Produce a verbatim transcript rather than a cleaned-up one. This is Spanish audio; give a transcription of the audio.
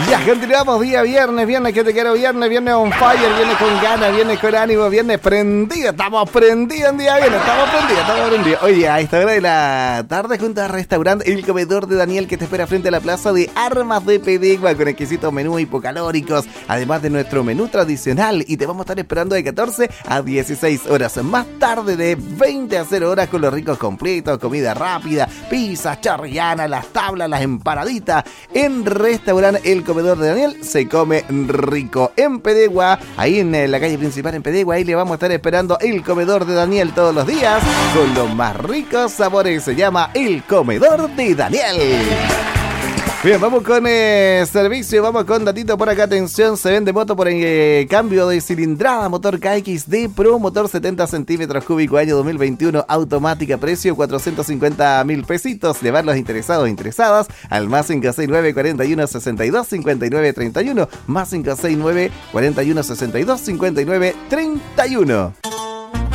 Ya, continuamos día viernes, viernes que te quiero, viernes, viernes on fire, viernes con ganas, viernes con ánimo, viernes prendido, estamos prendidos en día viernes, estamos prendidos, estamos prendidos. Oye, a esta hora de la tarde junto al restaurante El Comedor de Daniel que te espera frente a la plaza de Armas de Pedegua con exquisitos menús hipocalóricos, además de nuestro menú tradicional y te vamos a estar esperando de catorce a dieciséis horas, más tarde de veinte a cero horas con los ricos completos, comida rápida, pizza, chorrillana, las tablas, las empanaditas, en restaurante El Comedor de Daniel se come rico en Pedegua, ahí en la calle principal en Pedegua, ahí le vamos a estar esperando El Comedor de Daniel todos los días con los más ricos sabores, se llama El Comedor de Daniel. Bien, vamos con eh, servicio, vamos con datito por acá, atención, se vende moto por eh, cambio de cilindrada, motor K X D Pro, motor setenta centímetros cúbicos, año dos mil veintiuno, automática, precio cuatrocientos cincuenta mil pesitos, llevar los interesados e interesadas al más cinco seis nueve, cuarenta y uno, sesenta y dos, cincuenta y nueve, treinta y uno, más cinco seis nueve, cuarenta y uno, sesenta y dos, cincuenta y nueve, treinta y uno.